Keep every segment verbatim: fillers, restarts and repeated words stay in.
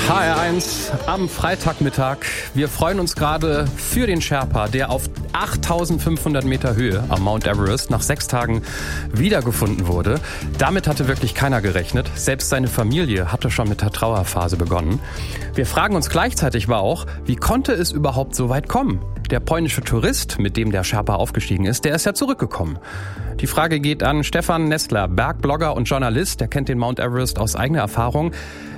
H R eins am Freitagmittag. Wir freuen uns gerade für den Sherpa, der auf achttausendfünfhundert Meter Höhe am Mount Everest nach sechs Tagen wiedergefunden wurde. Damit hatte wirklich keiner gerechnet. Selbst seine Familie hatte schon mit der Trauerphase begonnen. Wir fragen uns gleichzeitig aber auch, wie konnte es überhaupt so weit kommen? Der polnische Tourist, mit dem der Sherpa aufgestiegen ist, der ist ja zurückgekommen. Die Frage geht an Stefan Nestler, Bergblogger und Journalist. Der kennt den Mount Everest aus eigener Erfahrung.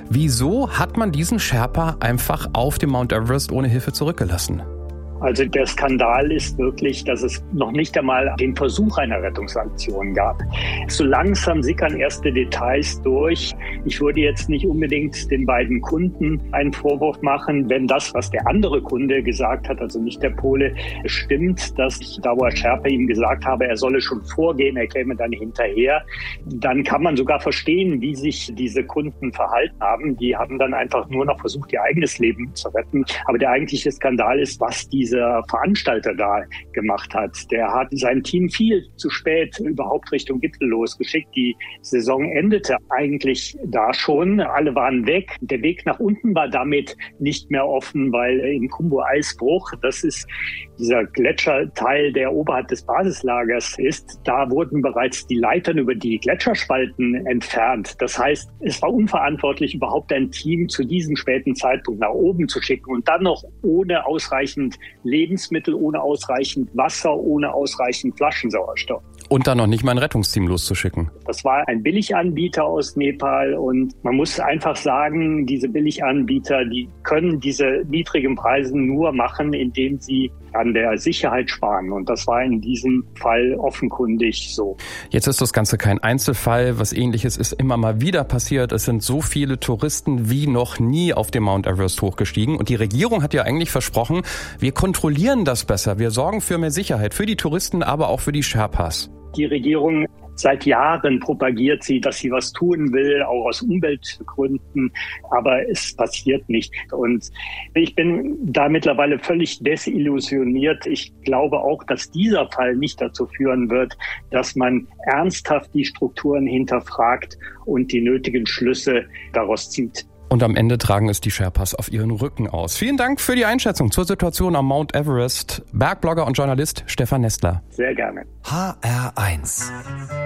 Wieso hat man diesen Sherpa einfach auf dem Mount Everest ohne Hilfe zurückgelassen? Also der Skandal ist wirklich, dass es noch nicht einmal den Versuch einer Rettungsaktion gab. So langsam sickern erste Details durch. Ich würde jetzt nicht unbedingt den beiden Kunden einen Vorwurf machen, wenn das, was der andere Kunde gesagt hat, also nicht der Pole, stimmt, dass Dauer Sherpa ihm gesagt habe, er solle schon vorgehen, er käme dann hinterher. Dann kann man sogar verstehen, wie sich diese Kunden verhalten haben. Die haben dann einfach nur noch versucht, ihr eigenes Leben zu retten. Aber der eigentliche Skandal ist, was die dieser Veranstalter da gemacht hat. Der hat sein Team viel zu spät überhaupt Richtung Gipfel losgeschickt. Die Saison endete eigentlich da schon. Alle waren weg. Der Weg nach unten war damit nicht mehr offen, weil im Khumbu-Eisbruch, das ist dieser Gletscherteil, der oberhalb des Basislagers ist, da wurden bereits die Leitern über die Gletscherspalten entfernt. Das heißt, es war unverantwortlich, überhaupt ein Team zu diesem späten Zeitpunkt nach oben zu schicken und dann noch ohne ausreichend Lebensmittel, ohne ausreichend Wasser, ohne ausreichend Flaschensauerstoff. Und dann noch nicht mal ein Rettungsteam loszuschicken. Das war ein Billiganbieter aus Nepal und man muss einfach sagen, diese Billiganbieter, die können diese niedrigen Preise nur machen, indem sie an der Sicherheit sparen. Und das war in diesem Fall offenkundig so. Jetzt ist das Ganze kein Einzelfall. Was Ähnliches ist immer mal wieder passiert. Es sind so viele Touristen wie noch nie auf dem Mount Everest hochgestiegen. Und die Regierung hat ja eigentlich versprochen, wir kontrollieren das besser. Wir sorgen für mehr Sicherheit für die Touristen, aber auch für die Sherpas. Die Regierung seit Jahren propagiert sie, dass sie was tun will, auch aus Umweltgründen, aber es passiert nicht. Und ich bin da mittlerweile völlig desillusioniert. Ich glaube auch, dass dieser Fall nicht dazu führen wird, dass man ernsthaft die Strukturen hinterfragt und die nötigen Schlüsse daraus zieht. Und am Ende tragen es die Sherpas auf ihren Rücken aus. Vielen Dank für die Einschätzung zur Situation am Mount Everest. Bergblogger und Journalist Stefan Nestler. Sehr gerne. H R eins